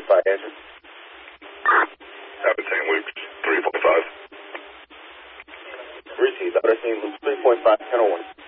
3.5, answer. Abbott St. Luke's, 3.5. Received, Abbott St. Luke's, 3.5, 1001.